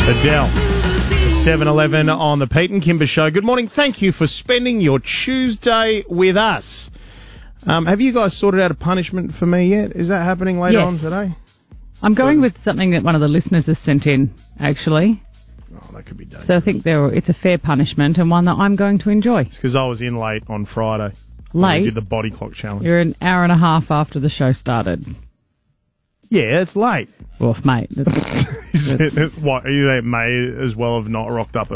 Adele. At 7:11 on the Pete and Kimber Show. Good morning. Thank you for spending your Tuesday with us. Have you guys sorted out a punishment for me yet? Is that happening later on today? I'm going with something that one of the listeners has sent in, actually. Oh, that could be dangerous. So I think it's a fair punishment and one that I'm going to enjoy. It's because I was in late on Friday. Late? We did the body clock challenge. You're an hour and a half after the show started. Yeah, it's late. Well, mate. What, you may as well have not rocked up at